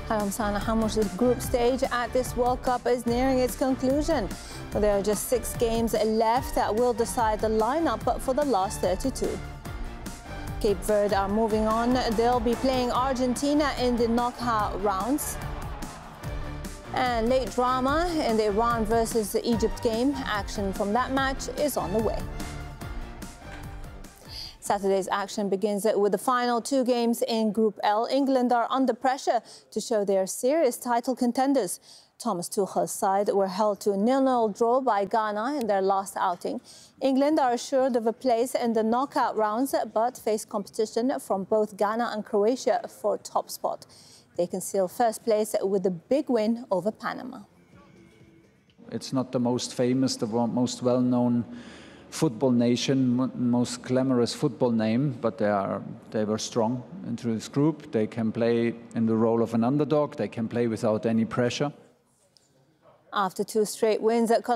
Karam Sana Hamush's group stage at this World Cup is nearing its conclusion. There are just 6 games left that will decide the lineup for the last 32. Cape Verde are moving on. They'll be playing Argentina in the knockout rounds. And late drama in the Iran versus Egypt game. Action from that match is on the way. Saturday's action begins with the final 2 games in Group L. England are under pressure to show they are serious title contenders. Thomas Tuchel's side were held to a 0-0 draw by Ghana in their last outing. England are assured of a place in the knockout rounds, but face competition from both Ghana and Croatia for top spot. They can seal first place with a big win over Panama. It's not the most famous, the most well-known football nation, most glamorous football name, but they were strong into this group. They can play in the role of an underdog. They can play without any pressure. After 2 straight wins at